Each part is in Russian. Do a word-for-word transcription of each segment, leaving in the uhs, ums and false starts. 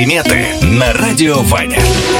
Приметы на радио Ваня.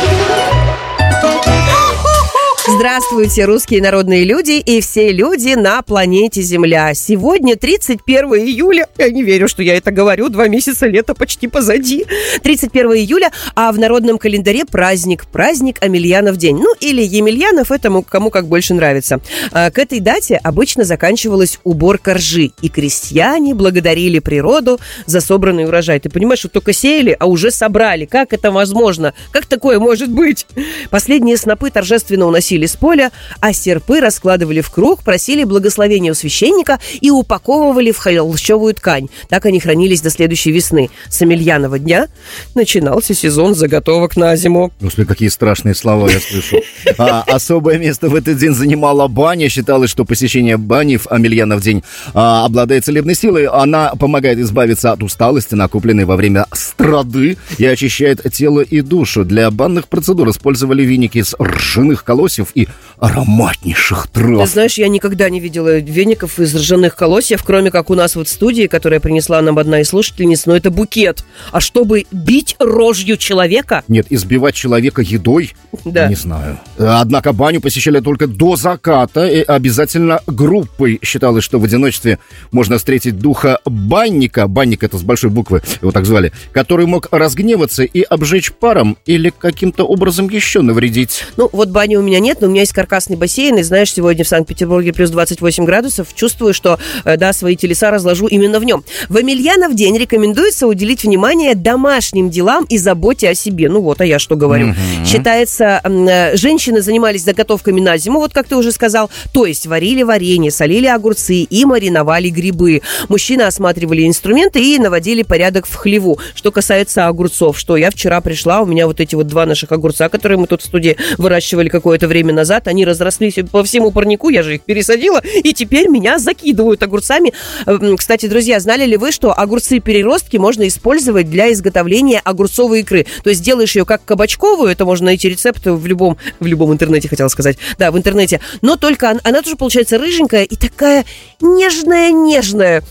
Здравствуйте, русские народные люди и все люди на планете Земля. Сегодня тридцать первое июля. Я не верю, что я это говорю. Два месяца лета почти позади. тридцать первое июля, а в народном календаре праздник. Праздник Амельянов день. Ну, или Емельянов, это кому как больше нравится. А к этой дате обычно заканчивалась уборка ржи. И крестьяне благодарили природу за собранный урожай. Ты понимаешь, что только сеяли, а уже собрали. Как это возможно? Как такое может быть? Последние снопы торжественно уносили с поля, а серпы раскладывали в круг, просили благословения у священника и упаковывали в холщовую ткань. Так они хранились до следующей весны. С Амельянова дня начинался сезон заготовок на зиму. Господи, какие страшные слова я слышу. А, особое место в этот день занимала баня. Считалось, что посещение бани в Амельянов день а, обладает целебной силой. Она помогает избавиться от усталости, накопленной во время страды, и очищает тело и душу. Для банных процедур использовали веники из ржаных колосьев и ароматнейших трав. Ты знаешь, я никогда не видела веников из ржаных колосьев, кроме как у нас вот в студии, которая принесла нам одна из слушательниц, но это букет. А чтобы бить рожью человека? Нет, избивать человека едой? Да. Не знаю. Однако баню посещали только до заката, и обязательно группой. Считалось, что в одиночестве можно встретить духа банника, банник это с большой буквы, его так звали, который мог разгневаться и обжечь паром или каким-то образом еще навредить. Ну, вот бани у меня нет, но у меня есть каркасный бассейн, и знаешь, сегодня в Санкт-Петербурге плюс двадцать восемь градусов, чувствую, что, да, свои телеса разложу именно в нем. В Амельянов день рекомендуется уделить внимание домашним делам и заботе о себе. Ну вот, а я что говорю. Mm-hmm. Считается, женщины занимались заготовками на зиму, вот как ты уже сказал, то есть варили варенье, солили огурцы и мариновали грибы. Мужчины осматривали инструменты и наводили порядок в хлеву. Что касается огурцов, что я вчера пришла, у меня вот эти вот два наших огурца, которые мы тут в студии выращивали какое-то время назад, они разрослись по всему парнику, я же их пересадила, и теперь меня закидывают огурцами. Кстати, друзья, знали ли вы, что огурцы-переростки можно использовать для изготовления огурцовой икры? То есть делаешь ее как кабачковую, это можно найти рецепт в любом, в любом интернете, хотела сказать, да, в интернете, но только она, она тоже получается рыженькая и такая нежная-нежная.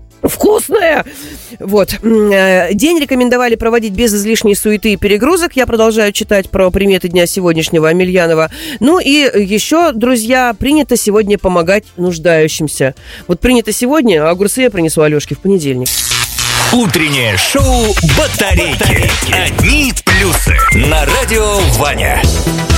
Вкусная! Вот. День рекомендовали проводить без излишней суеты и перегрузок. Я продолжаю читать про приметы дня сегодняшнего Амельянова. Ну и еще, друзья, принято сегодня помогать нуждающимся. Вот принято сегодня, а огурцы я принесу Алешке в понедельник. Утреннее шоу «Батарейки». Одни плюсы на радио Ваня.